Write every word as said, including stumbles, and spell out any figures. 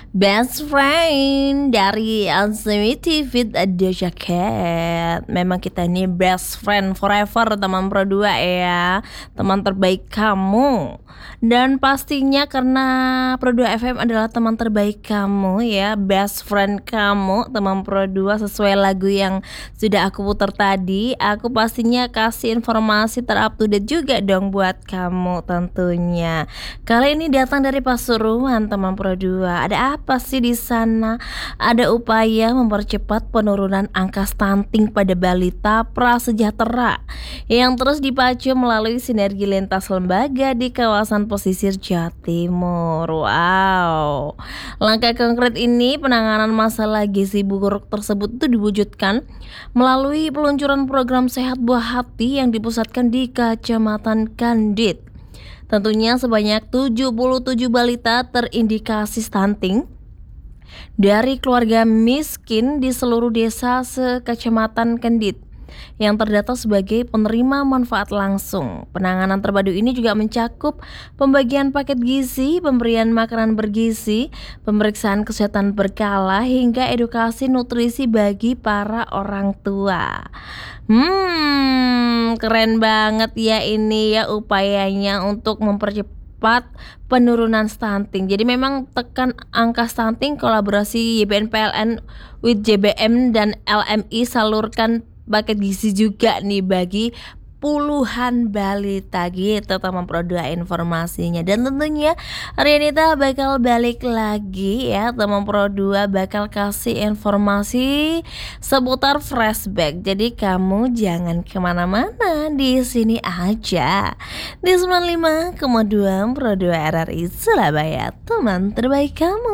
Best Friend dari Azimity Fit Doja Cat. Memang kita ini best friend forever teman Pro dua ya, teman terbaik kamu. Dan pastinya karena Pro dua F M adalah teman terbaik kamu ya, best friend kamu teman Pro dua, sesuai lagu yang sudah aku putar tadi. Aku pastinya kasih informasi terup to date juga dong buat kamu tentunya. Kali ini datang dari Pasuruan teman Pro dua. Ada apa sih di sana? Ada upaya mempercepat penurunan angka stunting pada balita prasejahtera yang terus dipacu melalui sinergi lintas lembaga di kawasan pesisir Jawa Timur. Wow. Langkah konkret ini, penanganan masalah gizi buruk tersebut itu diwujudkan melalui peluncuran program Sehat Buah Hati yang dipusatkan di Kecamatan Kandit. Tentunya sebanyak tujuh puluh tujuh balita terindikasi stunting dari keluarga miskin di seluruh desa se-Kecamatan Kendit yang terdata sebagai penerima manfaat langsung. Penanganan terpadu ini juga mencakup pembagian paket gizi, pemberian makanan bergizi, pemeriksaan kesehatan berkala, hingga edukasi nutrisi bagi para orang tua. Hmm, keren banget ya ini ya upayanya untuk mempercepat penurunan stunting. Jadi memang tekan angka stunting, kolaborasi Y B N P L N with J B M dan L M I salurkan paket gizi juga nih bagi puluhan balita gitu teman Pro dua informasinya. Dan tentunya Rianita bakal balik lagi ya teman Pro dua, bakal kasih informasi seputar flashback. Jadi kamu jangan kemana-mana, di sini aja di sembilan puluh lima koma dua Pro dua R R I Surabaya, teman terbaik kamu.